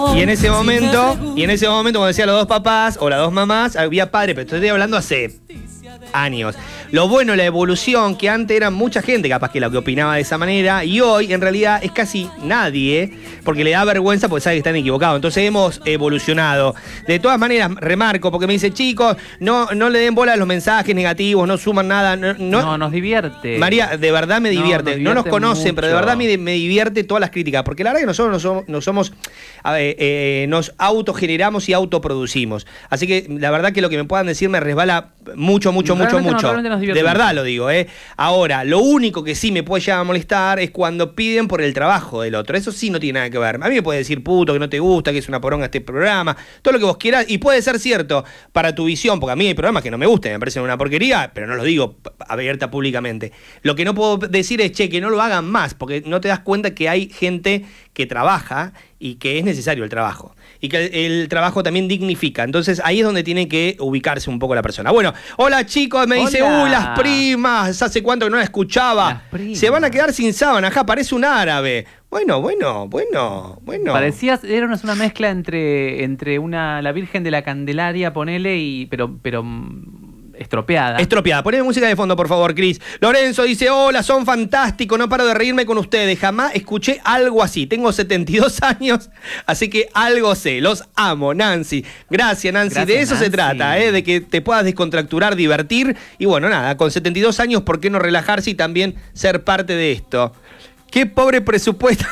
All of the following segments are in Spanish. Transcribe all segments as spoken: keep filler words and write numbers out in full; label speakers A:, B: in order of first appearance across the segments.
A: Y en ese momento, y en ese momento, cuando decía los dos papás o las dos mamás, había padre, pero estoy hablando hace años. Lo bueno, la evolución, que antes era mucha gente capaz que la que opinaba de esa manera, y hoy en realidad es casi nadie, porque le da vergüenza porque sabe que están equivocados. Entonces hemos evolucionado. De todas maneras, remarco, porque me dice, chicos, no, no le den bola a los mensajes negativos, no suman nada. No, no,
B: no nos divierte.
A: María, de verdad me divierte. No, nos, divierte no nos conocen,
B: mucho.
A: Pero de verdad me, me divierte todas las críticas, porque la verdad que nosotros no somos, no somos a ver, eh, nos autogeneramos y autoproducimos. Así que la verdad que lo que me puedan decir me resbala mucho, mucho, mucho, mucho. No, de verdad lo digo, ¿eh? Ahora, lo único que sí me puede llegar a molestar es cuando piden por el trabajo del otro. Eso sí no tiene nada que ver. A mí me puede decir puto, que no te gusta, que es una poronga este programa, todo lo que vos quieras, y puede ser cierto para tu visión, porque a mí hay programas que no me gustan, me parecen una porquería, pero no lo digo abierta públicamente. Lo que no puedo decir es, che, que no lo hagan más, porque no te das cuenta que hay gente que trabaja y que es necesario el trabajo. Y que el, el trabajo también dignifica. Entonces ahí es donde tiene que ubicarse un poco la persona. Bueno, hola chicos, me hola. Dice, uy, las primas, hace cuánto que no la escuchaba. Se van a quedar sin sábana, ajá, parece un árabe. Bueno, bueno, bueno, bueno.
B: Parecías, era una mezcla entre, entre una, la Virgen de la Candelaria, ponele, y pero, pero estropeada.
A: Estropeada. Poneme música de fondo, por favor, Cris. Lorenzo dice, hola, son fantásticos, no paro de reírme con ustedes. Jamás escuché algo así. Tengo setenta y dos años, así que algo sé. Los amo, Nancy. Gracias, Nancy. Gracias, de eso Nancy. Se trata, ¿eh? De que te puedas descontracturar, divertir. Y bueno, nada, con setenta y dos años, ¿por qué no relajarse y también ser parte de esto? Qué pobre presupuesto.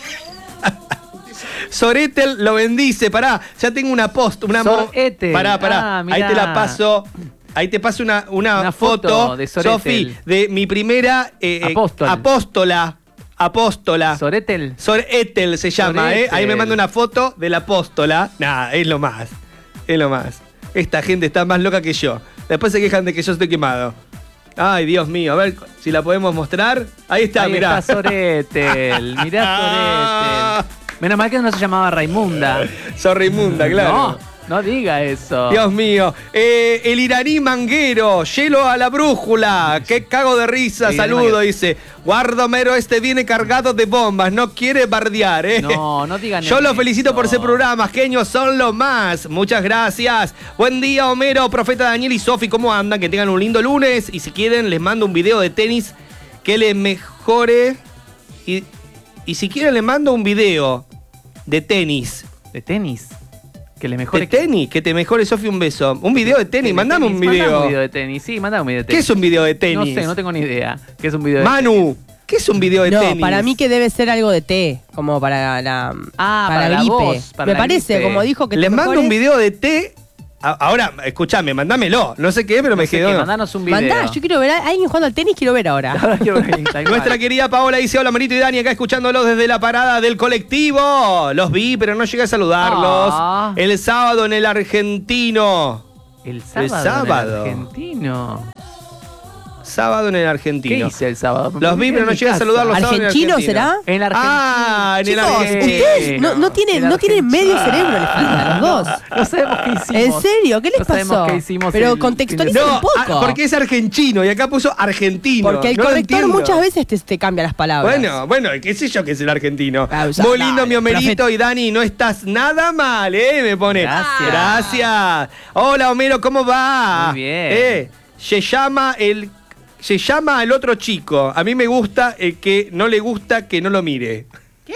A: Soretel lo bendice. Pará, ya tengo una post. Una
B: Soretel.
A: Pará, pará. Ah, ahí te la paso. Ahí te paso una, una, una foto, foto de Sofi, de mi primera eh, Apóstol. apóstola. Apóstola.
B: Soretel.
A: Soretel se llama, Soretel. ¿eh? Ahí me manda una foto de la apóstola. Nada, es lo más. Es lo más. Esta gente está más loca que yo. Después se quejan de que yo estoy quemado. Ay, Dios mío, a ver si la podemos mostrar. Ahí está,
B: Ahí
A: mirá.
B: Está Soretel, mirá Soretel. Menos mal que no se llamaba Raimunda.
A: Sos Raimunda, claro.
B: No. No diga eso.
A: Dios mío. Eh, el iraní manguero, hielo a la brújula. Qué cago de risa. El saludo, dice. Guardomero, este viene cargado de bombas. No quiere bardear, ¿eh?
B: No, no digan
A: Yo
B: eso.
A: Lo felicito por ese programa. Genios son lo más. Muchas gracias. Buen día, Homero, Profeta Daniel y Sofi. ¿Cómo andan? Que tengan un lindo lunes. Y si quieren, les mando un video de tenis que les mejore. Y, y si quieren, les mando un video de tenis.
B: ¿De tenis? Que le mejore.
A: De tenis, que te mejore, Sofi, un beso. Un video de tenis, mandame un video.
B: Mandame un video de tenis, sí, mandame un video de tenis.
A: ¿Qué es un video de tenis?
B: No sé, no tengo ni idea. ¿Qué es un video de
A: Manu,
B: tenis?
A: ¿qué es un video de
C: no,
A: tenis?
C: Para mí que debe ser algo de té, como para la,
B: ah,
C: para
B: para
C: la
B: la
C: gripe.
B: voz, para
C: Me
B: la
C: parece,
B: gripe.
C: como dijo que
A: Les
C: te
A: mando
C: mejores.
A: un video de té. Ahora, escúchame, mandámelo. No sé qué, pero
B: no
A: me
B: sé
A: quedó.
B: Qué, mandanos un video.
C: Mandá, yo quiero ver a alguien jugando al tenis, quiero ver ahora.
B: Ahora quiero ver
A: Nuestra querida Paola dice, hola Marito y Dani, acá escuchándolos desde la parada del colectivo. Los vi, pero no llegué a saludarlos.
B: Ah.
A: El sábado en el Argentino.
B: El sábado,
A: el sábado.
B: en el Argentino.
A: Sábado en el Argentino.
B: ¿Qué hice el sábado?
A: Los vi, pero no llegué a saludarlos.
C: ¿Argentino será?
B: En el Argentino.
A: Ah, en el
C: Chicos,
A: Argentino.
C: ustedes no, no tienen, no tienen medio cerebro, les faltan los dos.
B: No sabemos qué hicimos.
C: ¿En serio? ¿Qué les
B: no
C: pasó?
B: Sabemos qué hicimos
C: pero
B: el
C: contextualicen
A: No,
C: un poco.
A: ah, porque es argentino y acá puso argentino.
C: Porque el
A: no
C: corrector muchas veces te, te cambia las palabras.
A: Bueno, bueno, qué sé yo que es el argentino.
C: Ah, o sea,
A: Muy lindo,
C: dale,
A: mi Homerito
C: profe-
A: y Dani, no estás nada mal, ¿eh? Me pone.
B: Gracias.
A: Gracias. Hola, Homero, ¿cómo va?
B: Muy bien.
A: Eh, se llama el... Se llama al otro chico. A mí me gusta el que no le gusta que no lo mire.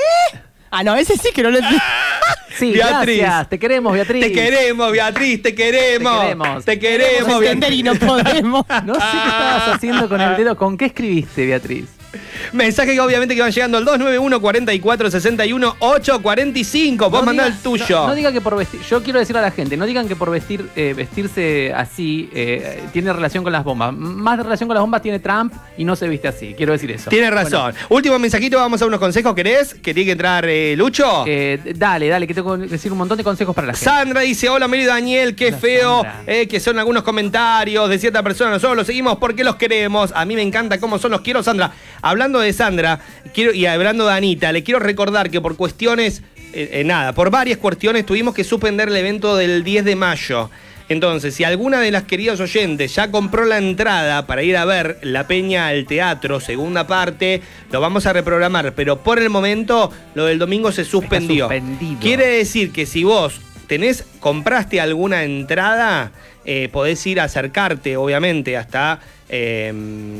C: Ah, no, ese sí que no lo entiendo.
B: Sí,
A: Beatriz.
B: gracias. Te queremos, Beatriz.
A: Te queremos, Beatriz, te queremos.
B: Te queremos.
A: Te queremos,
C: Podemos entender y no podemos.
B: No sé qué estabas haciendo con el dedo. ¿Con qué escribiste, Beatriz?
A: Mensaje que obviamente que van llegando al dos nueve uno, cuatro cuatro, seis uno, ocho cuatro cinco. Vos
B: No
A: mandá
B: diga-
A: el tuyo.
B: No, no digan que por vestir. Yo quiero decirle a la gente, no digan que por vestir, eh, vestirse así eh, tiene relación con las bombas. Más relación con las bombas tiene Trump y no se viste así. Quiero decir eso.
A: Tienes razón. Último mensajito, vamos a unos consejos. ¿Querés? ¿Que tiene que entrar eh, Lucho?
B: Eh, dale, dale, que tengo que decir un montón de consejos para la gente.
A: Sandra dice, hola Mary Daniel, qué
B: Hola,
A: feo
B: Sandra.
A: eh, que son algunos comentarios de cierta persona. Nosotros los seguimos porque los queremos. A mí me encanta cómo son los quiero, Sandra. Hablando de Sandra quiero, y hablando de Anita, le quiero recordar que por cuestiones, eh, eh, nada, por varias cuestiones tuvimos que suspender el evento del diez de mayo. Entonces, si alguna de las queridas oyentes ya compró la entrada para ir a ver La Peña al Teatro, segunda parte, lo vamos a reprogramar, pero por el momento lo del domingo se suspendió. Quiere decir que si vos tenés, compraste alguna entrada, eh, podés ir a acercarte, obviamente, hasta eh,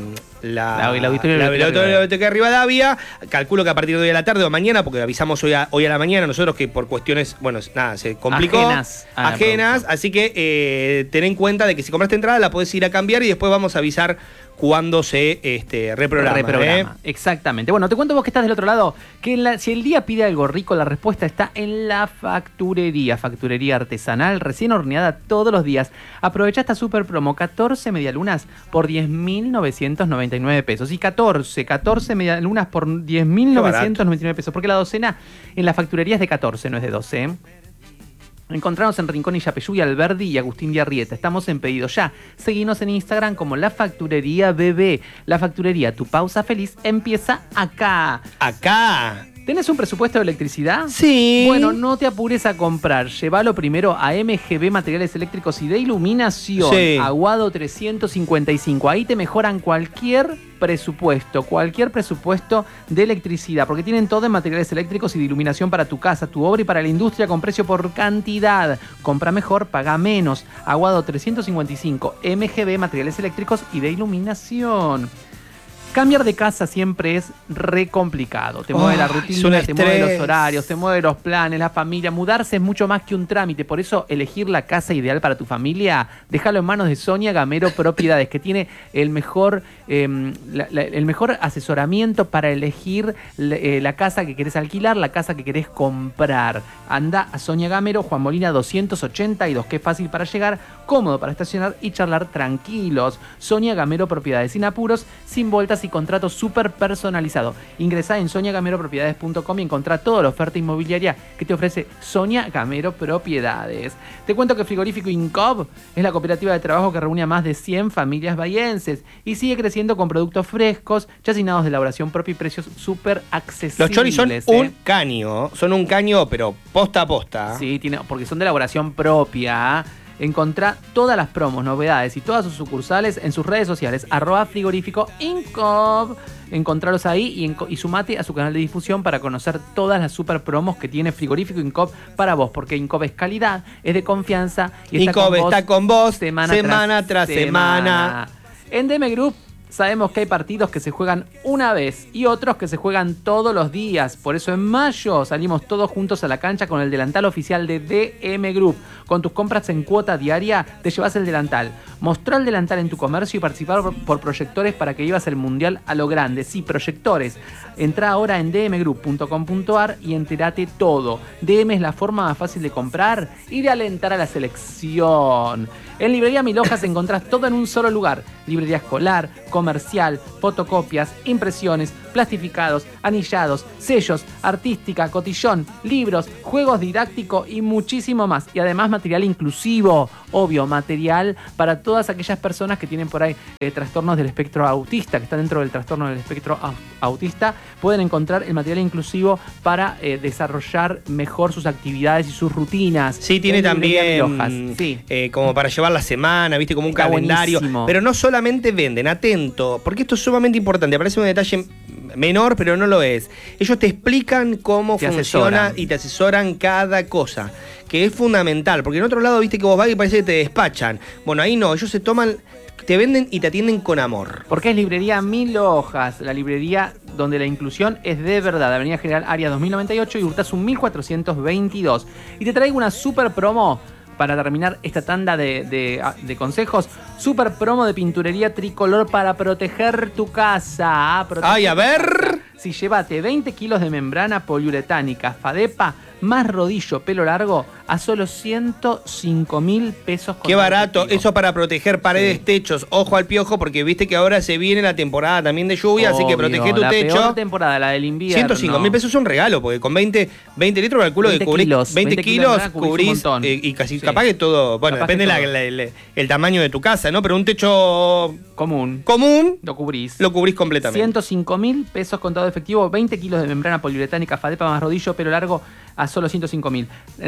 A: la,
B: la, la auditorio
A: la, la, la, la biblioteca de Rivadavia. Calculo que a partir de hoy a la tarde o mañana, porque avisamos hoy a, hoy a la mañana nosotros que por cuestiones, bueno, nada, se complicó.
B: Ajenas.
A: Ajenas, así que eh, ten en cuenta de que si compraste entrada la podés ir a cambiar y después vamos a avisar cuando se este, reprograma.
B: reprograma.
A: ¿eh?
B: Exactamente. Bueno, te cuento vos que estás del otro lado, que en la, si el día pide algo rico, la respuesta está en La Facturería. Facturería artesanal, recién horneada todos los días. Aprovecha esta super promo, catorce medialunas por diez mil novecientos noventa y nueve pesos. Y catorce, catorce medialunas por diez mil novecientos noventa y nueve pesos. Porque la docena en La Facturería es de catorce, no es de doce, ¿eh? Encontrarnos en Rincón y Yapeyú, Alberdi y Agustín de Arrieta. Estamos en Pedido Ya. Seguinos en Instagram como La Facturería B B. La Facturería, tu pausa feliz empieza acá.
A: Acá.
B: ¿Tenés un presupuesto de electricidad?
A: Sí.
B: Bueno, no te apures a comprar. Llévalo primero a M G B Materiales Eléctricos y de Iluminación.
A: Sí.
B: Aguado trescientos cincuenta y cinco. Ahí te mejoran cualquier presupuesto, cualquier presupuesto de electricidad, porque tienen todo en materiales eléctricos y de iluminación para tu casa, tu obra y para la industria con precio por cantidad. Compra mejor, paga menos. Aguado trescientos cincuenta y cinco. M G B Materiales Eléctricos y de Iluminación. Cambiar de casa siempre es re complicado. Te mueve oh, la rutina, te mueve los horarios, te mueve los planes, la familia. Mudarse es mucho más que un trámite. Por eso, elegir la casa ideal para tu familia, déjalo en manos de Sonia Gamero Propiedades, que tiene el mejor, eh, la, la, el mejor asesoramiento para elegir eh, la casa que querés alquilar, la casa que querés comprar. Anda a Sonia Gamero, Juan Molina doscientos ochenta y dos, que es fácil para llegar, cómodo para estacionar y charlar tranquilos. Sonia Gamero Propiedades, sin apuros, sin vueltas y contrato súper personalizado. Ingresá en sonia gamero propiedades punto com y encontrá toda la oferta inmobiliaria que te ofrece Sonia Gamero Propiedades. Te cuento que Frigorífico Incob es la cooperativa de trabajo que reúne a más de cien familias bahienses y sigue creciendo con productos frescos, chacinados de elaboración propia y precios súper accesibles.
A: Los choris son
B: ¿eh?
A: un caño, son un caño, pero posta a posta.
B: Sí, tiene, porque son de elaboración propia. Encontrá todas las promos, novedades y todas sus sucursales en sus redes sociales, arroba frigorífico Incob. Encontralos ahí y, en, y sumate a su canal de difusión para conocer todas las super promos que tiene Frigorífico Incob para vos, porque Incob es calidad, es de confianza y está
A: Incob
B: con vos
A: está con vos
B: semana,
A: semana tras, tras semana.
B: semana. En D M Group sabemos que hay partidos que se juegan una vez y otros que se juegan todos los días. Por eso en mayo salimos todos juntos a la cancha con el delantal oficial de D M Group. Con tus compras en cuota diaria te llevas el delantal. Mostrá el delantal en tu comercio y participar por, por proyectores para que vivas el mundial a lo grande. Sí, proyectores. Entrá ahora en d m group punto com punto a r y entérate todo. D M es la forma más fácil de comprar y de alentar a la selección. En Librería Mil Hojas encontrás todo en un solo lugar. Librería escolar, comercial, fotocopias, impresiones, plastificados, anillados, sellos, artística, cotillón, libros, juegos didácticos y muchísimo más. Y además material inclusivo, obvio, material para todas aquellas personas que tienen por ahí eh, trastornos del espectro autista, que están dentro del trastorno del espectro autista, pueden encontrar el material inclusivo para eh, desarrollar mejor sus actividades y sus rutinas.
A: Sí, tiene también sí. eh, como para llevar la semana, viste, como un
B: Está
A: calendario.
B: Buenísimo.
A: Pero no solamente venden, atento, porque esto es sumamente importante, parece un detalle menor, pero no lo es. Ellos te explican cómo
B: te
A: funciona
B: asesoran.
A: y te asesoran cada cosa, que es fundamental, porque en otro lado viste que vos vas y parece que te despachan. Bueno, ahí no, ellos se toman, te venden y te atienden con amor.
B: Porque es Librería Mil Hojas, la librería donde la inclusión es de verdad. Avenida General Arias dos mil noventa y ocho y Hurtasun mil cuatrocientos veintidós. Y te traigo una super promo para terminar esta tanda de, de, de consejos. Super promo de pinturería tricolor para proteger tu casa. Proteger
A: Ay, a ver.
B: Si llévate veinte kilos de membrana poliuretánica Fadepa más rodillo pelo largo a solo ciento cinco mil pesos.
A: Qué barato, eso para proteger paredes, sí. techos, ojo al piojo, porque viste que ahora se viene la temporada también de lluvia, Obvio, así que protege tu
B: la
A: techo.
B: La peor temporada, la del invierno.
A: ciento cinco mil pesos es un regalo, porque con veinte, veinte litros calculo que cubrís
B: kilos,
A: veinte, veinte kilos, cubrís,
B: cubrís
A: eh, y casi
B: sí.
A: capaz que todo, bueno, capaz depende todo. La, la, la, el tamaño de tu casa, ¿no? Pero un techo
B: común,
A: común
B: lo cubrís.
A: Lo cubrís completamente.
B: ciento cinco mil pesos contado efectivo, veinte kilos de membrana poliuretánica Fadepa más rodillo pelo largo a solo ciento cinco mil. En Rivadavia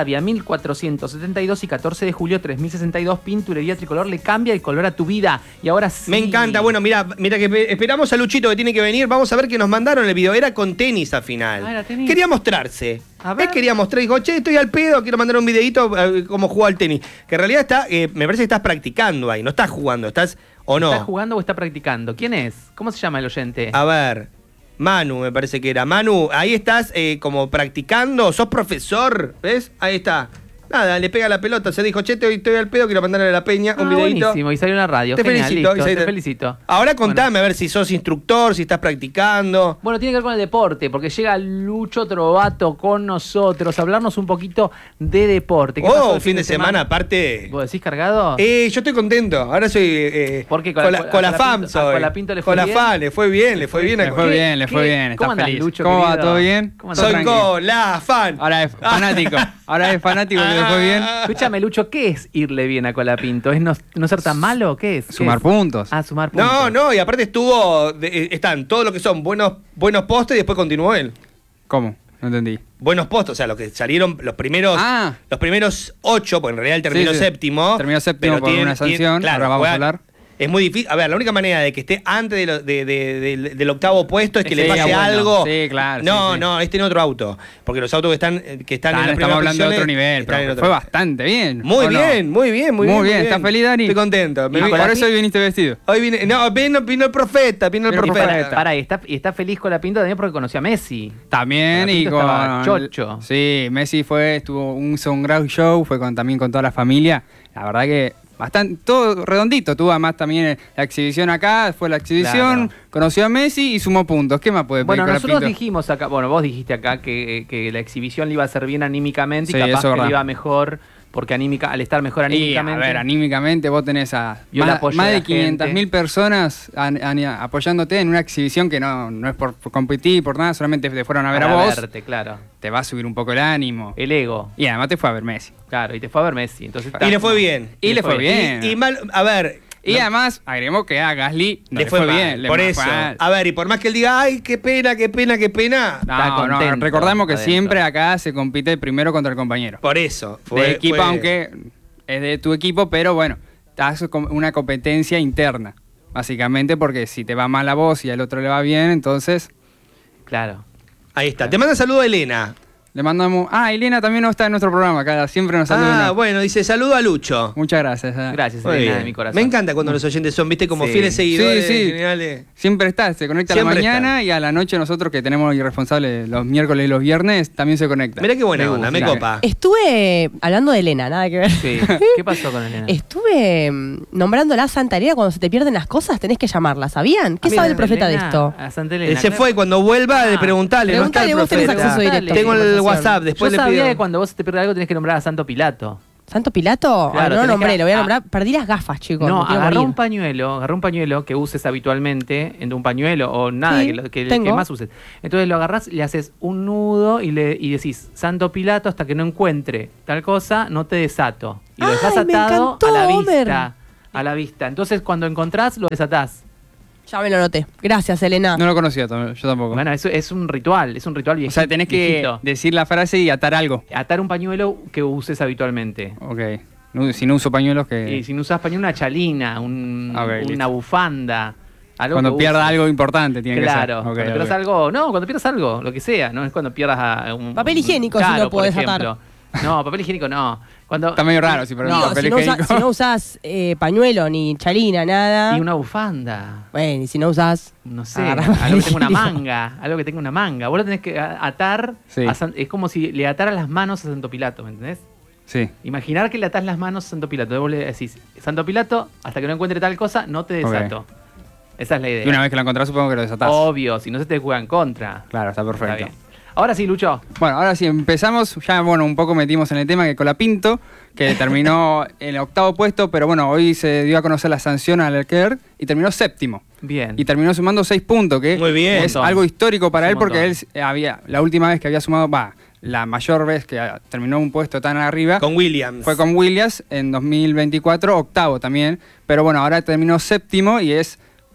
B: Rivadavia mil cuatrocientos setenta y dos y catorce de julio tres mil sesenta y dos. Pinturería Tricolor le cambia el color a tu vida. Y ahora sí.
A: Me encanta. Bueno, mira, mira que esperamos a Luchito que tiene que venir. Vamos a ver que nos mandaron el video. Era con tenis al final.
B: Ah, era tenis.
A: Quería mostrarse.
B: A ver.
A: Él quería mostrar. Dijo, che, estoy al pedo, quiero mandar un videito eh, cómo juega al tenis. Que en realidad está, eh, me parece que estás practicando ahí. No estás jugando, estás o no.
B: ¿Estás jugando o está practicando? ¿Quién es? ¿Cómo se llama el oyente?
A: A ver, Manu me parece que era. Manu, ahí estás eh, como practicando, sos profesor, ¿ves? Ahí está. Nada, le pega la pelota, se dijo, che, estoy, estoy al pedo, quiero mandarle a la peña un
B: ah,
A: videito.
B: Buenísimo, y salió en la radio.
A: Te
B: Genial,
A: felicito,
B: listo,
A: Isaías.
B: te felicito.
A: Ahora contame
B: Bueno.
A: a ver si sos instructor, si estás practicando.
B: Bueno, tiene que ver con el deporte, porque llega Lucho Trovato con nosotros a hablarnos un poquito de deporte. ¿Qué pasó
A: Oh,
B: el
A: fin de semana, aparte.
B: ¿Vos decís cargado?
A: Eh, yo estoy contento. Ahora soy. Eh,
B: ¿Por qué?
A: Con
B: Con
A: la,
B: la-
A: con la
B: con la
A: fam
B: Pinto- a
A: soy.
B: Colapinto le fue
A: Con la
B: bien?
A: fam, le fue bien, le fue bien. a
D: Le fue
A: Col-
D: bien, le fue
B: ¿Qué?
D: bien,
B: ¿Cómo
D: está
B: andás,
D: feliz.
B: Lucho,
D: ¿Cómo va?
B: querido?
D: ¿Todo bien?
B: ¿Cómo andás?
A: Soy
D: Tranqui.
A: con la fan.
D: Ahora es fanático. Ahora es fanático que le fue bien.
B: Escúchame, Lucho, ¿qué es irle bien a Colapinto? ¿Es no, no ser tan malo? ¿Qué es? ¿Qué
D: Sumar
B: es?
D: puntos.
B: Ah, sumar puntos.
A: No, no, y aparte estuvo. de- eh, están todo lo que son buenos, buenos postes y después continuó él.
D: ¿Cómo? No entendí.
A: Buenos postes, o sea, los que salieron los primeros.
D: Ah.
A: Los primeros ocho, porque en realidad él terminó
D: Sí, sí.
A: séptimo.
D: Terminó séptimo
A: pero
D: por una sanción, ahora vamos
A: juega-
D: a hablar.
A: Es muy difícil. A ver, la única manera de que esté antes de lo- de- de- del- del octavo puesto es que
D: Sí,
A: le pase
D: bueno.
A: algo.
D: Sí, claro,
A: No,
D: sí, sí.
A: no, este en otro auto. Porque los autos que están, eh, que están
D: Ah,
A: en las
D: estamos
A: primeras
D: hablando de otro
A: posiciones
D: nivel,
A: están en
D: pero
A: otro-
D: fue bastante bien.
A: Muy
D: ¿o no?
A: bien, muy bien, muy,
D: Muy
A: bien.
D: bien, ¿estás feliz, Dani?
A: Estoy contento. Me
D: Y
A: vi-
D: por eso hoy viniste vestido.
A: Hoy vine, no, vino, vino el profeta, vino el
D: Vino el
A: profeta.
D: profeta.
B: Pará, y está, y está feliz Colapinto también porque conoció a Messi.
D: También y
B: Colapinto estaba
D: con
B: chocho.
D: Sí, Messi fue, estuvo un, hizo un gran show, fue con, también con toda la familia. La verdad que bastante, todo redondito. Tuvo además también la exhibición acá, fue la exhibición,
B: Claro.
D: conoció a Messi y sumó puntos. ¿Qué más puede pedir
B: Bueno, nosotros
D: Colapinto?
B: dijimos acá, bueno, vos dijiste acá que, que la exhibición le iba a hacer bien anímicamente
D: Sí,
B: y capaz
D: eso es
B: que le
D: verdad.
B: iba mejor, porque anímica, al estar mejor
D: Y, a
B: anímicamente.
D: ver, anímicamente vos tenés a
B: Y el
D: más,
B: apoyo
D: más
B: de
D: de
B: la
D: quinientas mil personas an- an- apoyándote en una exhibición que no, no es por, por competir, por nada, solamente te fueron a ver a
B: para
D: vos.
B: verte, claro.
D: Te va a subir un poco el ánimo.
B: El ego,
D: Y además te fue a ver Messi.
B: claro, y te fue a ver Messi. Entonces
A: Y le fue bien.
D: Y le fue bien.
A: Y, y mal, a ver.
D: Y
A: no,
D: además, agregemos que a Gasly no
A: le, fue, mal,
D: bien. le
A: por
D: fue
A: eso.
D: mal.
A: A ver, y por más que él diga, ay, qué pena, qué pena, qué pena.
D: No,
B: Está
D: no,
B: contento
D: recordamos que
B: adentro.
D: siempre acá se compite primero contra el compañero.
A: Por eso. Fue,
D: de equipo,
A: fue-
D: aunque es de tu equipo, pero bueno, estás con una competencia interna. Básicamente porque si te va mal a vos y al otro le va bien, entonces
B: Claro.
A: Ahí está. Te manda saludo a Elena.
D: le mandamos... Ah, Elena también no está en nuestro programa acá, siempre nos saluda.
A: Ah, bueno, dice saludo a Lucho.
D: Muchas gracias. ah.
B: Gracias,
A: Muy
B: Elena,
A: bien.
B: de mi corazón.
A: Me encanta cuando los oyentes son, viste, como
B: Sí.
A: fieles seguidores
D: Sí, sí.
A: generales.
D: Siempre está, se conecta a la
A: Siempre
D: mañana
A: está.
D: y a la noche nosotros que tenemos irresponsables los miércoles y los viernes también se conecta.
A: Mirá qué buena
B: Me
A: onda, me
B: gusta.
A: copa.
C: Estuve hablando de Elena, nada que ver.
B: Sí. ¿Qué pasó con Elena?
C: Estuve mm, nombrándola Santa Elena. Cuando se te pierden las cosas tenés que llamarla, ¿sabían? ¿Qué
B: Ah,
C: sabe
B: mira,
C: el profeta
B: Elena,
C: de esto?
B: A Santa
A: Él
B: Elena.
A: se fue, cuando vuelva, de
B: Ah,
A: preguntarle, no está el
C: preguntale, vos tenés
A: profeta.
C: acceso directo.
A: Tengo el
C: Conversación.
A: WhatsApp,
B: Yo
A: después le
B: sabía
A: pido.
B: que cuando vos te pierdes algo tenés que nombrar a Santo Pilato.
C: ¿Santo Pilato?
B: Claro,
C: Ah, no lo
B: tenés
C: nombré,
B: que-
C: lo voy a
B: ah.
C: nombrar. Perdí las gafas, chicos.
B: No,
C: me quiero
B: agarrá
C: morir.
B: un pañuelo, agarrá un pañuelo que uses habitualmente, en un pañuelo o nada,
C: Sí,
B: que, lo- que,
C: tengo.
B: que más uses. Entonces lo agarrás, le haces un nudo y le y decís, Santo Pilato, hasta que no encuentre tal cosa, no te desato. Y lo dejás
C: Ay, me
B: atado
C: encantó,
B: a la
C: Homer.
B: vista. A la vista. Entonces cuando encontrás, lo desatás.
C: Ya me lo noté. Gracias, Elena.
D: No lo conocía tam- yo tampoco.
B: Bueno, eso es un ritual, es un ritual
D: o
B: viejito.
D: sea, tenés que
B: viejito.
D: decir la frase y atar algo.
B: Atar un pañuelo que uses habitualmente.
D: Ok. No- si no uso pañuelos que...
B: Y si no usas pañuelo, una chalina, un-
D: Ok,
B: una
D: listo.
B: bufanda. Algo
D: Cuando
B: que
D: pierda
B: uses.
D: algo importante tiene
B: Claro,
D: que ser. Ok,
B: cuando
D: ok.
B: pierdas algo, no, cuando pierdas algo, lo que sea, no es cuando pierdas a un
C: Papel higiénico, si
B: claro,
C: lo
B: por
C: podés atar.
B: ejemplo. No, papel higiénico no. Cuando
D: Está medio raro, sí, pero
B: no,
C: Digo,
D: papel
C: si, no usa-
D: higiénico.
C: si no usás eh, pañuelo ni chalina, nada.
B: y una bufanda.
C: Bueno, y si no usás.
B: No sé,
C: Agarrá
B: algo
C: papel
B: que tenga una
C: higiénico.
B: manga, algo que tenga una manga. Vos lo tenés que a- atar,
D: Sí.
B: a San- es como si le ataras las manos a Santo Pilato, ¿me entendés?
D: Sí.
B: Imaginar que le atás las manos a Santo Pilato. Entonces vos le decís, Santo Pilato, hasta que no encuentre tal cosa, no te desato. Esa es la idea.
D: Y una vez que lo encontrás supongo que lo desatás.
B: Obvio, si no se te juega en contra.
D: Claro, está perfecto.
B: Está bien. Ahora sí, Lucho.
D: Bueno, ahora sí, empezamos, ya bueno, un poco metimos en el tema que Colapinto, que terminó en el octavo puesto, pero bueno, hoy se dio a conocer la sanción al Leclerc y terminó séptimo.
B: Bien.
D: Y terminó sumando seis puntos, que
A: Muy bien.
D: es
B: Un montón.
D: algo histórico para
B: Un
D: él porque él
B: montón.
D: eh, había, la última vez que había sumado, va, la mayor vez que ah, terminó un puesto tan arriba,
A: Con Williams.
D: fue con Williams en dos mil veinticuatro, octavo también, pero bueno, ahora terminó séptimo y es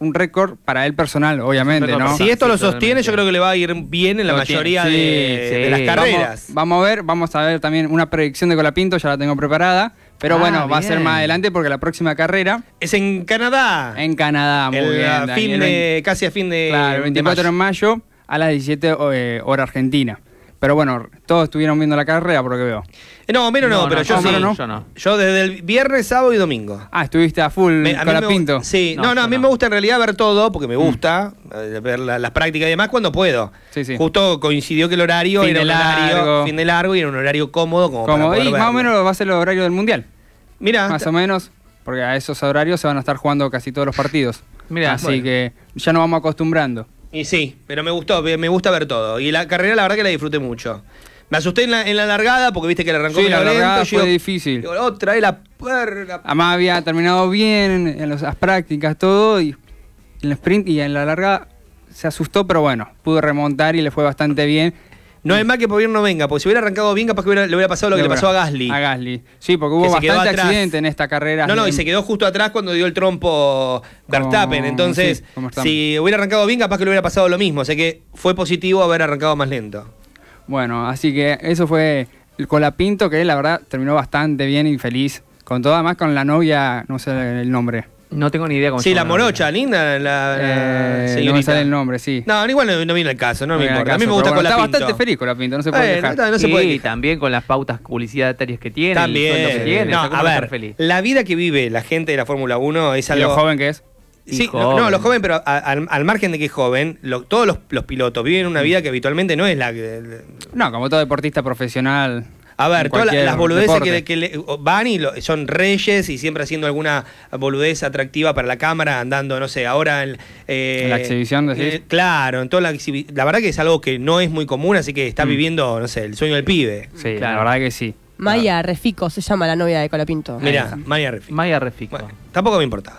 D: un récord para él personal, obviamente, ¿no?
A: Si esto lo sostiene, yo creo que le va a ir bien en la
D: Lo
A: mayoría
D: tiene,
A: de,
B: sí,
A: de las
B: sí.
A: carreras.
D: Vamos, vamos a ver, vamos a ver también una predicción de Colapinto, ya la tengo preparada. Pero
B: Ah,
D: bueno, va a ser
B: bien.
D: más adelante porque la próxima carrera
A: Es en Canadá.
D: en Canadá, muy
A: el,
D: bien.
A: a
D: Dani,
A: fin
D: el
A: de,
D: veinte
A: casi a fin de,
D: claro, el
A: de
D: veinticuatro de
A: mayo.
D: mayo a las diecisiete eh, hora argentina. Pero bueno, todos estuvieron viendo la carrera por lo que veo.
A: Eh, No, menos no,
B: No,
A: pero
B: no,
A: yo
B: no,
A: sí.
B: Mero no. Yo no.
A: Yo desde el viernes, sábado y domingo.
D: Ah, estuviste a full
A: Me- a
D: con
A: mí
D: la
A: me
D: Pinto.
A: gu- Sí, no,
B: No,
A: no, a
B: yo
A: mí
B: no.
A: me gusta en realidad ver todo, porque me gusta eh, ver la- las prácticas y demás cuando puedo.
D: Sí, sí.
A: Justo coincidió que el horario
D: Fin
A: era
D: de
A: un horario,
D: largo.
A: fin de largo y era un horario cómodo como, para
D: Como
A: poder
D: y más o
A: verlo.
D: menos va a ser el horario del Mundial.
A: Mirá,
D: Más o menos, porque a esos horarios se van a estar jugando casi todos los partidos.
B: Mirá,
D: Así
A: bueno.
D: que ya nos vamos acostumbrando.
A: y sí, pero me gustó, me me gusta ver todo. Y la carrera la verdad que la disfruté mucho. Me asusté en la, en la largada porque viste que le arrancó
D: Sí,
A: medio
D: la largada
A: lento, yo
D: fue
A: digo,
D: difícil.
A: digo, otra vez la puerta.
D: Además había terminado bien en los- las prácticas, todo, y en el sprint y en la largada se asustó, pero bueno, pudo remontar y le fue bastante bien.
A: No es más que por bien no venga, porque si hubiera arrancado bien, capaz que hubiera- le hubiera pasado lo que le pasó a Gasly.
D: A Gasly. Sí, porque hubo
A: Que se quedó
D: bastante
A: atrás.
D: accidente en esta carrera.
A: No, no, y se quedó justo atrás cuando dio el trompo Verstappen.
D: Como-
A: Entonces,
D: sí, como estamos.
A: si hubiera arrancado bien, capaz que le hubiera pasado lo mismo. O sea que fue positivo haber arrancado más lento.
D: Bueno, así que eso fue el Colapinto, que la verdad terminó bastante bien y feliz. Con todo, además con la novia, no sé el nombre.
B: No tengo ni idea cómo
A: Sí,
B: se
A: la
B: llama.
A: morocha, linda la, la
D: Eh, no me
A: señorita.
D: sale el nombre, sí.
A: No, igual no, no viene el caso, no, me
D: viene al
A: importa. A mí me
D: caso,
A: gusta
D: pero bueno,
A: Colapinto.
D: Está bastante feliz Colapinto, no se puede
A: Bueno,
D: dejar.
A: está- no se
B: Sí,
A: puede quejar.
B: también con las pautas publicitarias que tiene, el sueldo que
A: También.
B: tiene,
A: No,
B: o sea, ¿cómo
A: a
B: va estar
A: ver,
B: feliz?
A: la vida que vive la gente de la Fórmula uno es
D: Y
A: algo...
D: lo joven que es.
A: Sí,
B: Y
A: no, no,
B: joven.
A: los jóvenes, pero a- al, al margen de que es joven, lo- todos los, los pilotos viven una vida que habitualmente no es la que...
D: No, como todo deportista profesional.
A: A ver,
D: en
A: todas la-
D: cualquier
A: las boludeces
D: deporte.
A: que, que le- van y lo- son reyes y siempre haciendo alguna boludez atractiva para la cámara, andando, no sé, ahora en... eh,
D: En la exhibición, decís.
A: eh, claro, en toda la exhibi- La verdad que es algo que no es muy común, así que está
D: Mm.
A: viviendo, no sé, el sueño del pibe.
D: Sí,
B: Claro.
D: la verdad que sí.
C: Maya Refico se llama la novia de Colapinto.
A: Mirá, Maya Refi.
B: Maya Refico.
A: Bueno, tampoco me importaba.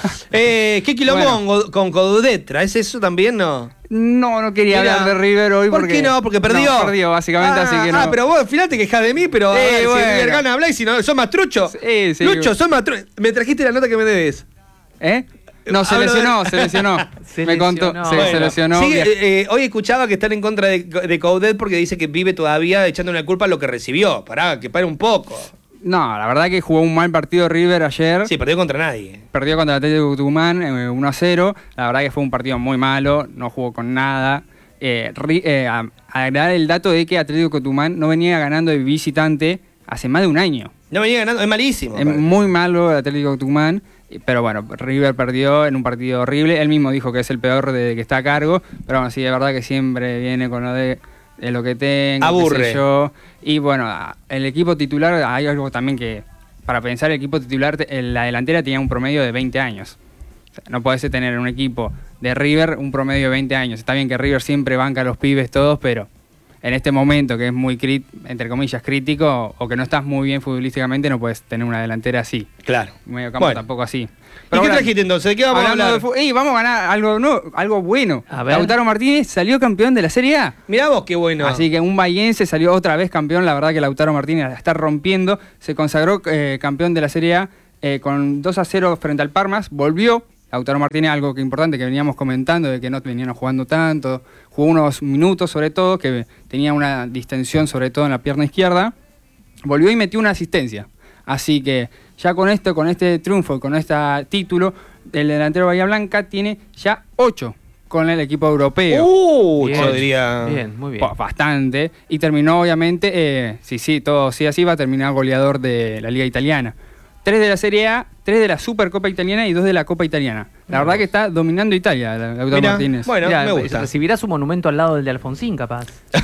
A: eh, ¿Qué quilombo
D: Bueno.
A: con, con Coudet? ¿Traes eso también, no?
D: No, no quería
A: Mirá.
D: hablar de River hoy
A: ¿Por
D: porque...
A: qué no? Porque perdió.
D: No, perdió, básicamente,
A: ah,
D: así que no.
A: Ah, pero vos al final te quejás de mí, pero
D: Sí,
A: a ver,
D: bueno.
A: si River gana habláis, si no, sos más trucho.
D: Sí, sí.
A: Lucho, sos más trucho. Me trajiste la nota que me debes.
D: ¿Eh? No, se
A: Hablo
D: lesionó,
A: de-
D: se lesionó.
B: Se
D: Me contó,
B: lesionó.
D: se,
B: Bueno,
D: se lesionó.
A: Sigue,
D: Viaj-
A: eh, eh, hoy escuchaba que están en contra de, de Coudet porque dice que vive todavía echándole la culpa a lo que recibió. Pará, que pare un poco.
D: No, la verdad que jugó un mal partido River ayer.
A: Sí, perdió contra nadie.
D: Perdió contra el Atlético de Tucumán eh, uno a cero. La verdad que fue un partido muy malo, no jugó con nada. Eh, Ri- eh, a- agregar el dato de que Atlético de Tucumán no venía ganando de visitante hace más de un año.
A: No venía ganando, es malísimo.
D: Es
A: parece.
D: muy malo el Atlético de Tucumán, eh, pero bueno, River perdió en un partido horrible. Él mismo dijo que es el peor desde que está a cargo, pero bueno, sí, es verdad que siempre viene con lo de, de lo que tengo,
A: Aburre.
D: qué sé yo. Y bueno, a- el equipo titular, hay algo también que, para pensar, el equipo titular, te- en la delantera tenía un promedio de veinte años. O sea, no podés tener en un equipo de River un promedio de veinte años. Está bien que River siempre banca a los pibes todos, pero en este momento que es muy, crit- entre comillas, crítico, o que no estás muy bien futbolísticamente, no puedes tener una delantera así.
A: Claro.
D: Medio campo
A: Bueno.
D: tampoco así.
A: ¿Y
D: Pero
A: qué
D: ahora,
A: trajiste entonces? ¿De qué vamos a
D: hablando
A: hablar?
D: de fu- ¡Ey, vamos a ganar algo, no, algo bueno!
B: A ver.
D: Lautaro Martínez salió campeón de la Serie A.
A: Mirá vos qué bueno.
D: Así que un bahiense salió otra vez campeón. La verdad que Lautaro Martínez la está rompiendo. Se consagró eh, campeón de la Serie A eh, con dos a cero frente al Parmas. Volvió Lautaro Martínez, algo que importante que veníamos comentando, de que no venían jugando tanto. Jugó unos minutos sobre todo, que tenía una distensión sobre todo en la pierna izquierda. Volvió y metió una asistencia. Así que ya con esto, con este triunfo y con este título, el delantero Bahía Blanca tiene ya ocho con el equipo europeo.
A: Uh,
B: Bien.
A: yo diría.
B: Bien, muy bien.
D: Ba- Bastante. Y terminó, obviamente, eh, sí, sí, todo sí así, va a terminar goleador de la Liga Italiana. Tres de la Serie A, tres de la Supercopa Italiana y dos de la Copa Italiana. La verdad que está dominando Italia, Lautaro
A: Mirá,
D: Martínez.
A: bueno,
B: Mirá,
A: me gusta.
B: recibirá su monumento al lado del de Alfonsín, capaz.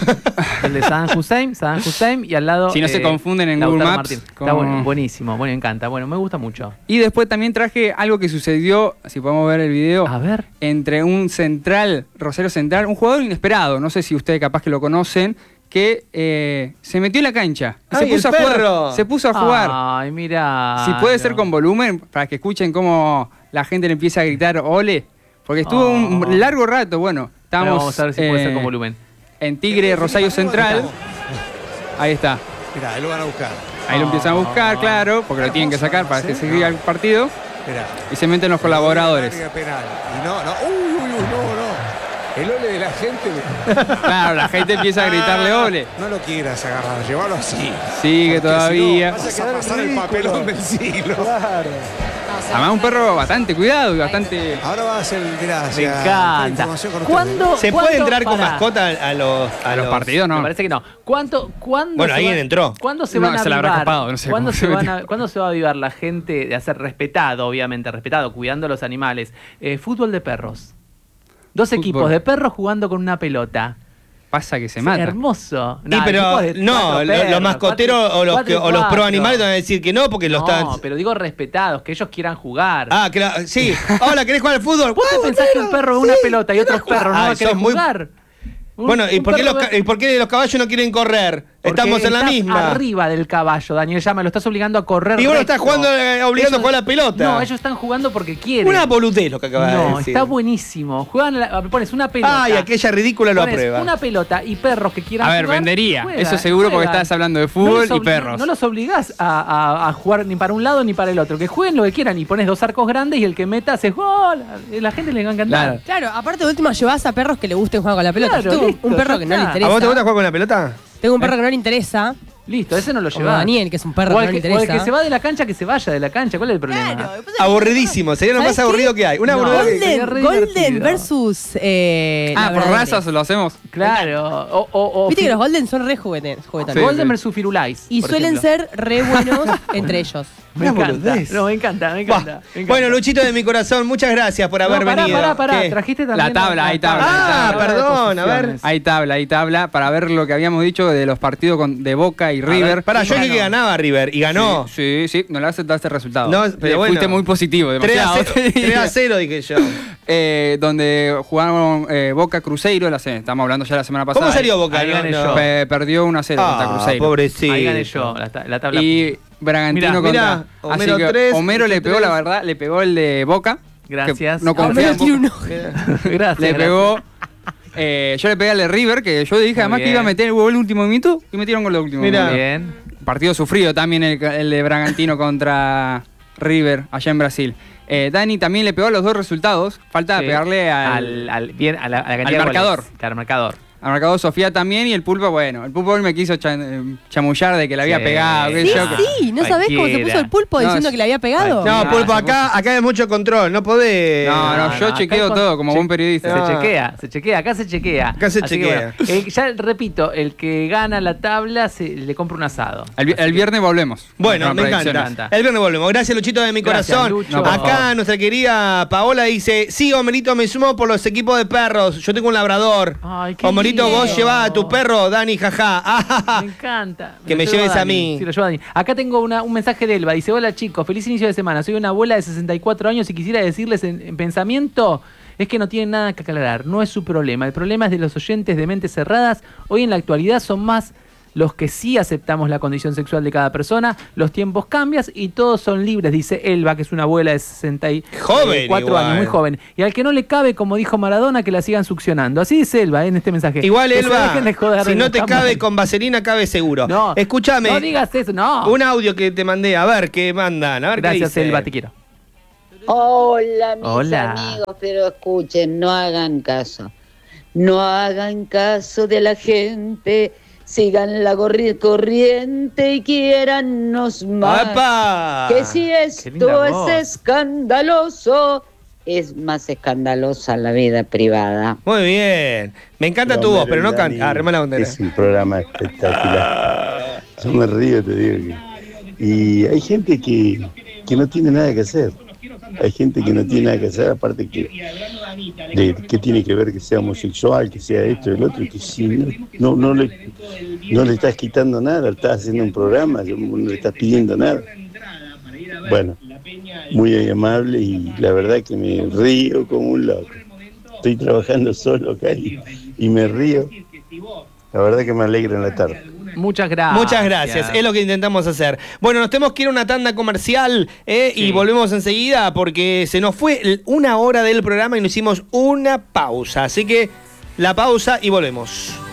B: El de Saddam Hussein, Saddam Hussein y al lado.
D: Si no se confunden en Google
B: Lautaro
D: Maps,
B: Martínez. Está
D: como-
B: bueno, buenísimo, bueno, me encanta. Bueno, me gusta mucho.
D: Y después también traje algo que sucedió, si podemos ver el video,
B: A ver.
D: entre un central, Rosario Central, un jugador inesperado, no sé si ustedes capaz que lo conocen, que eh, se metió en la cancha. Y
A: ¡Ay,
D: se puso
A: el
D: a jugar.
A: perro!
D: Se puso a jugar.
B: Ay, mira.
D: Si puede ser con volumen, para que escuchen cómo la gente le empieza a gritar ole. Porque estuvo
B: Oh.
D: un largo rato, bueno, estábamos
B: Vamos a ver si puede ser
D: eh,
B: con volumen.
D: en Tigre, Rosario Central. Ahí está.
E: Mirá, ahí lo van a buscar.
D: Ahí lo empiezan a buscar, claro, porque lo tienen que sacar para que se siga el partido.
E: Mirá.
D: Y se meten los colaboradores.
E: Penal. Y no, no, uy, uy, uy, no, no. El ole de la gente.
D: Claro, la gente empieza a gritarle ole.
E: No lo quieras agarrar, llévalo así.
D: Sigue
E: Porque
D: todavía.
E: Si no, vas a pasar el papelón del siglo. Claro.
D: Además, un perro bastante cuidado y bastante.
E: Ahora va a ser, mirá,
B: Me
E: hacia-
B: encanta.
E: información con
B: ¿Cuándo,
E: ustedes.
A: ¿Se
B: cuánto-
A: puede entrar con
B: pará.
A: mascota a los, a
D: A los
A: los
D: partidos no.
B: Me parece que no. ¿Cuánto, cuándo
A: Bueno,
B: se
A: alguien
B: va-
A: entró.
B: ¿Cuándo se
D: No,
B: van a
D: se la habrá
B: avivar?
D: escapado, no sé
B: ¿Cuándo,
D: cómo
B: se
D: se
B: van
D: metió.
B: a, ¿Cuándo se va a avivar la gente de hacer respetado, obviamente, respetado, cuidando a los animales? Eh, fútbol de perros. Dos
D: Fútbol.
B: equipos de perros jugando con una pelota.
D: Pasa que se mata.
B: Hermoso.
A: Y
B: No,
A: pero
B: equipos de
A: no,
B: cuatro
A: lo-
B: perros,
A: los mascoteros
B: cuatro-
A: o los,
B: cuatro
A: que-
B: y
A: o los pro
B: cuatro.
A: animales te van a decir que no porque lo
B: No,
A: están.
B: pero digo respetados, que ellos quieran jugar.
A: Ah, que la- sí. Hola, ¿querés jugar al fútbol?
B: ¿Vos te
A: ¡Wow,
B: pensás que un
A: bueno,
B: perro ve
A: sí,
B: una pelota y otros
A: quiero
B: perros no
A: jugar!
B: va a
A: Ah,
B: querer
A: sos muy-
B: jugar? Un-
A: Bueno, ¿y
B: un
A: por qué,
B: perro
A: los,
B: ve-
A: ca- y por qué los caballos no quieren correr?
B: Porque
A: Estamos en la
B: estás
A: misma.
B: arriba del caballo, Daniel Llama, lo estás obligando a correr.
A: Y vos lo
B: recto.
A: estás jugando, eh, obligando a jugar la pelota.
B: No, ellos están jugando porque quieren.
A: Una boludez lo que acabas de
B: No,
A: decir.
B: está buenísimo. Juegan, la- pones una pelota.
A: Ay, aquella ridícula lo
B: pones
A: aprueba.
B: una pelota y perros que quieran
D: A ver,
B: jugar,
D: vendería.
B: juegan,
D: Eso seguro porque
B: juegan.
D: estás hablando de
B: No
D: fútbol
B: los
D: y
B: obli-
D: perros.
B: No los obligás a, a- a jugar ni para un lado ni para el otro. Que jueguen lo que quieran y pones dos arcos grandes y el que meta hace gol. A la gente le va a encantar.
D: Claro.
C: Claro, aparte de última llevas a perros que le gusten jugar con la pelota.
B: Claro,
C: Yo tengo
B: listo,
C: un perro
B: ya
C: que no le
B: está.
C: interesa.
A: ¿A vos te gusta jugar con la pelota?
C: Tengo un perro que no le interesa.
B: Listo, ese no lo
C: Como
B: llevas.
C: Daniel, que es un perro
B: o
C: que
B: el
C: no le
B: que, o el
C: interesa.
B: que se va de la cancha, que se vaya de la cancha. ¿Cuál es el problema?
C: Claro,
A: Aburridísimo, sería lo
C: ¿Sabes
A: más
C: qué?
A: aburrido que hay. Una
B: No,
A: boludez.
B: Golden. Sería
C: Golden,
B: re
C: Golden
B: divertido.
C: versus. Eh,
D: Ah, por
C: labradores.
D: razas lo hacemos.
B: Claro. O, o, o
C: Viste que
B: fi-
C: los Golden son re juguete- juguetones.
D: Sí,
B: Golden
D: sí.
B: versus Firulais.
C: Y
B: por
C: suelen
B: ejemplo.
C: ser re buenos entre ellos.
B: Me
A: Una
B: encanta.
A: boludez.
B: No, me encanta, me
A: Bah.
B: encanta. me encanta.
A: Bueno, Luchito de mi corazón, muchas gracias por haber
B: No, pará,
A: venido.
B: Pará, pará,
A: ¿Qué?
B: trajiste también
D: La tabla, hay tabla.
A: Ah,
B: tabla de
A: perdón, a ver.
B: posiciones.
D: Hay tabla, hay tabla para ver lo que habíamos dicho de los partidos con- de Boca y River.
A: Pará, yo
B: Sí,
A: dije que
B: ganó.
A: ganaba River y ganó.
D: Sí, sí, no le aceptaste el resultado.
A: No, pero
D: Eh,
A: bueno.
D: Fuiste muy positivo,
A: tres a
D: demasiado.
A: cero, tres a cero dije yo.
D: Eh, donde jugaron eh, Boca Cruzeiro, la se- estamos hablando ya la semana pasada.
A: ¿Cómo salió Boca?
B: Ahí
A: No,
B: gané
A: no.
B: yo.
D: Pe- perdió uno a cero contra
A: Ah,
D: Cruzeiro.
A: pobrecito.
B: Ahí gané yo, la, ta- la tabla.
D: Y Bragantino
B: Mirá,
D: contra.
A: mirá, Homero
D: así que
A: tres,
D: Homero le
A: Lucho
D: pegó,
A: tres.
D: la verdad, le pegó el de Boca. que
B: Gracias.
D: No
B: Ah,
D: confía en
C: Homero
D: Boca.
C: tiene uno.
B: Gracias.
D: Le pegó. eh, yo le pegué al de River, que yo dije además que
B: bien.
D: iba a meter el gol el último minuto y metieron gol el último
A: Mirá.
D: minuto.
B: Bien.
D: Partido sufrido también el, el de Bragantino contra River allá en Brasil. Eh, Dani también le pegó a los dos resultados. Falta
B: Sí.
D: pegarle al,
B: al, al- bien, a la, a la cantidad
D: al
B: de goles.
D: marcador.
B: Claro, al marcador.
D: al marcador Sofía también y el Pulpo, bueno, el Pulpo hoy me quiso cha- eh, chamullar de que le había
B: Sí.
D: pegado. qué
C: Sí,
D: sé yo, que-
C: sí, ¿no sabés cómo se
B: Cualquiera.
C: puso el pulpo
D: No,
C: diciendo
D: es-
C: que le había pegado?
B: Cualquiera.
A: No,
B: Ah,
A: Pulpo,
B: se
A: acá, acá hay mucho control, no podés.
D: No, no,
B: No,
D: yo
B: no,
D: chequeo
B: acá con-
D: todo como
B: che-
D: buen periodista.
A: Ah.
B: Se chequea, se chequea, acá se chequea.
A: Acá se
B: Así que
A: chequea.
B: bueno, eh, ya repito, el que gana la tabla se, le compra un asado.
D: El, vi-
B: Así
D: el
B: que-
D: viernes volvemos.
A: Bueno,
D: Con
A: me
D: predicciones.
A: encanta. El viernes volvemos. Gracias, Luchito de mi
B: Gracias,
A: corazón.
B: Lucho.
D: No, por
A: Acá
D: favor.
A: nuestra querida Paola dice: sí, Homerito, me sumo por los equipos de perros. Yo tengo un labrador.
B: Ay, qué
A: Homerito,
B: lindo.
A: vos llevás a tu perro, Dani, jaja. Ah,
B: Me encanta.
A: Que
B: lo
A: me
B: llevo
A: lleves a
B: Dani.
A: mí.
B: Sí, lo llevo a Dani. Acá tengo una- un mensaje de Elba. Dice: hola chicos, feliz inicio de semana. Soy una abuela de sesenta y cuatro años y quisiera decirles en, en pensamiento es que no tienen nada que aclarar. No es su problema. El problema es de los oyentes de mentes cerradas. Hoy en la actualidad son más los que sí aceptamos la condición sexual de cada persona. Los tiempos cambian y todos son libres, dice Elba, que es una abuela de sesenta y
A: Joven
B: cuatro
A: igual.
B: años, muy joven. Y al que no le cabe, como dijo Maradona, que la sigan succionando. Así dice Elba eh, en este mensaje.
A: igual,
B: Que se
A: Elba,
B: dejen de joder,
A: si no te
B: estamos-
A: cabe con vaselina, cabe seguro.
B: No,
A: Escúchame.
B: no digas eso, no.
A: Un audio que te mandé, a ver qué mandan, a ver
B: Gracias,
A: qué dice.
B: Elba, te quiero.
F: Hola, mis
B: Hola.
F: amigos, pero escuchen, no hagan caso. No hagan caso de la gente, sigan la corri- corriente y quiérannos más.
A: ¡Epa!
F: Que si
B: linda
F: esto
B: voz.
F: es escandaloso, es más escandalosa la vida privada.
A: Muy bien. Me encanta tu voz, pero no canta. Ah, remala la bandera.
G: Es un programa espectacular. Yo me río, te digo. Que... Y hay gente que, que no tiene nada que hacer. Hay gente que no tiene nada que hacer, aparte que, de, que tiene que ver que sea homosexual, que sea esto y el otro, que si no, no, no, le, no le estás quitando nada, estás haciendo un programa, no le estás pidiendo nada. Bueno, muy amable y la verdad que me río como un loco. Estoy trabajando solo acá y, y me río. La verdad que me alegra en la tarde.
B: Muchas gracias.
A: Muchas gracias, es lo que intentamos hacer. Bueno, nos tenemos que ir a una tanda comercial eh,
B: Sí.
A: y volvemos enseguida porque se nos fue l- una hora del programa y nos hicimos una pausa. Así que la pausa y volvemos.